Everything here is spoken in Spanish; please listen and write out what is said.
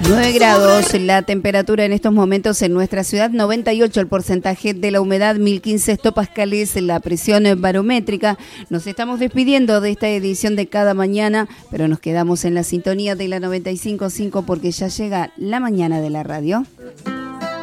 9 grados la temperatura en estos momentos en nuestra ciudad, 98 el porcentaje de la humedad, 1015 hectopascales la presión barométrica. Nos estamos despidiendo de esta edición de Cada Mañana, pero nos quedamos en la sintonía de la 95.5 porque ya llega la mañana de la radio.